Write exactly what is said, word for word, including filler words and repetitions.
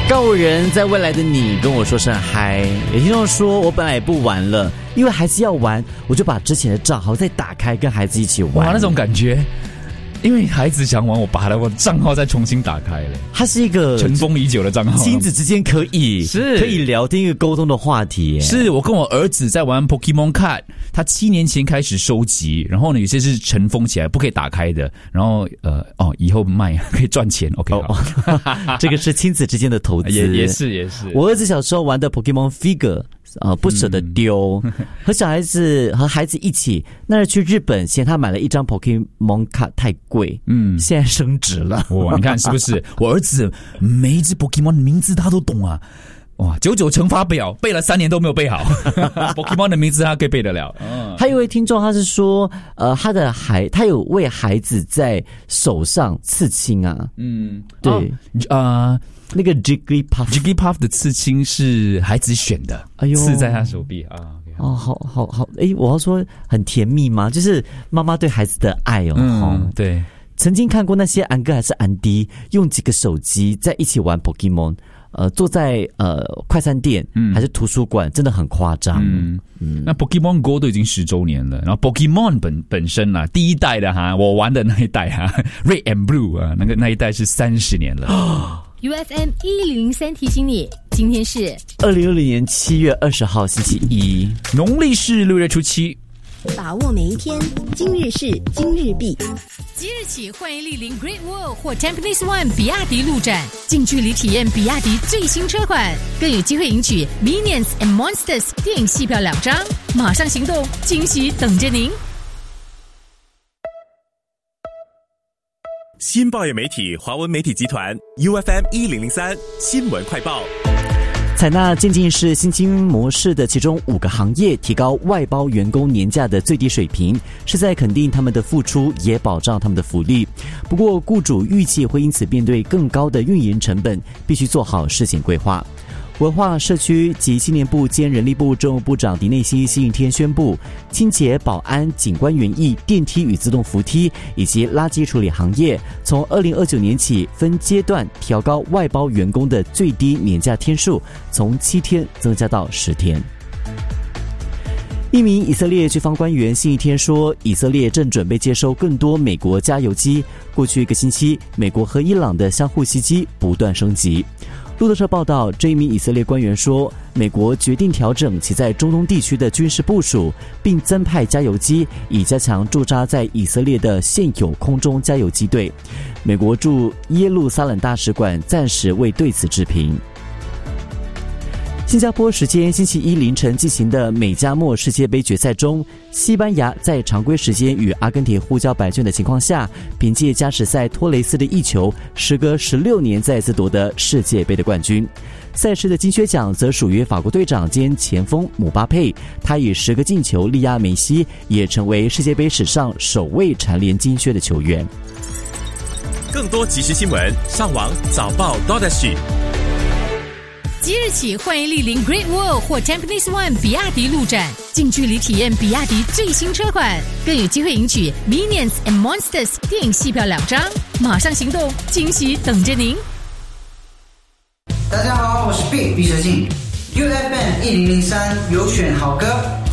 告人在未来的你跟我说声嗨。有听众说我本来也不玩了，因为孩子要玩，我就把之前的账号再打开跟孩子一起玩。 哇，那种感觉，因为孩子想玩，我把我的账号再重新打开了。 它是一个尘封已久的账号， 亲子之间可以是可以聊天一个沟通的话题。 是我跟我儿子在玩 Pokemon Card， 他七年前开始收集，然后呢有些是尘封起来不可以打开的，然后呃哦以后卖可以赚钱。OK， 哦，这个是亲子之间的投资， 也也是也是。 我儿子小时候玩的 Pokemon Figure。呃，不舍得丢，嗯、和小孩子和孩子一起，那是去日本，嫌他买了一张 Pokemon 卡太贵，嗯，现在升值了。 哇，你看是不是？我儿子每一只 Pokemon 的名字他都懂啊。哇，九九乘法表背了三年都没有背好，Pokemon 的名字他可以背得了。嗯、 还有一位听众，他是说，呃，他的孩，他有为孩子在手上刺青啊。嗯，对， 啊、呃， 那个 Jigglypuff，Jigglypuff 的刺青是孩子选的，哎呦，刺在他手臂啊。 哦，好好好，哎，我要说很甜蜜吗？就是妈妈对孩子的爱哦。 嗯，对。 曾经看过那些安哥还是安迪用几个手机在一起玩 Pokemon。呃，坐在呃快餐店、嗯、还是图书馆，真的很夸张。 嗯嗯，那 Pokemon Go 都已经十周年了，然后 Pokemon 本本身啊，第一代的哈，我玩的那一代哈 ，Red and Blue 啊，那个那一代是三十年了。 U F M 一零零三提醒你，今天是二零二零年七月二十号星期一， 农历是六月初七。 把握每一天，今日事今日毕。 即日起，欢迎莅临 Great Wall 或 Tampines One 比亚迪路展，近距离体验比亚迪最新车款，更有机会赢取 Minions and Monsters 电影戏票两张。马上行动，惊喜等着您！ 新报业媒体华文媒体集团 U F M 一零零三新闻快报。 采纳渐进式薪金模式的其中五个行业提高外包员工年假的最低水平，是在肯定他们的付出，也保障他们的福利。不过，雇主预计会因此面对更高的运营成本，必须做好事前规划。文化社区及青年部兼人力部政务部长狄内西星期天宣布，清洁、保安、景观园艺、电梯与自动扶梯以及垃圾处理行业，从二零二九年起分阶段调高外包员工的最低年假天数，从七天增加到十天。一名以色列军方官员星期天说，以色列正准备接收更多美国加油机。过去一个星期，美国和伊朗的相互袭击不断升级。路透社报道，这一名以色列官员说，美国决定调整其在中东地区的军事部署，并增派加油机，以加强驻扎在以色列的现有空中加油机队。美国驻耶路撒冷大使馆暂时未对此置评。新加坡时间星期一凌晨进行的美加墨世界杯决赛中，西班牙在常规时间与阿根廷互交白卷的情况下，凭借加时赛托雷斯的一球，时隔十六年再次夺得世界杯的冠军。赛事的金靴奖则属于法国队长兼前锋姆巴佩，他以十个进球力压梅西，也成为世界杯史上首位蝉联金靴的球员。 更多即时新闻，上网早报 .dot.sg。 即日起，欢迎莅临 Great Wall 或 Tampines One 比亚迪路展，近距离体验比亚迪最新车款，更有机会赢取 Minions and Monsters 电影戏票两张。马上行动，惊喜等着您！ 大家好，我是 Big 毕设静 ，U F M 一零零三有选好歌。